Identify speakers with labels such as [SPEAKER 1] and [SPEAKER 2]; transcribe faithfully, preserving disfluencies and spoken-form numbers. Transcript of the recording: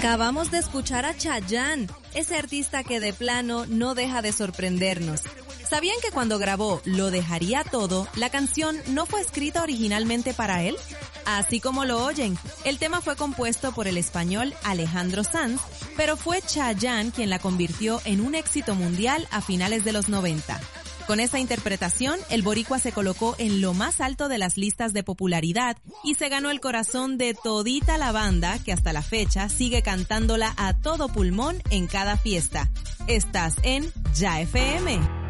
[SPEAKER 1] Acabamos de escuchar a Chayanne, ese artista que de plano no deja de sorprendernos. ¿Sabían que cuando grabó Lo Dejaría Todo, la canción no fue escrita originalmente para él? Así como lo oyen, el tema fue compuesto por el español Alejandro Sanz, pero fue Chayanne quien la convirtió en un éxito mundial a finales de los noventa. Con esta interpretación, el boricua se colocó en lo más alto de las listas de popularidad y se ganó el corazón de todita la banda que hasta la fecha sigue cantándola a todo pulmón en cada fiesta. Estás en Ya F M.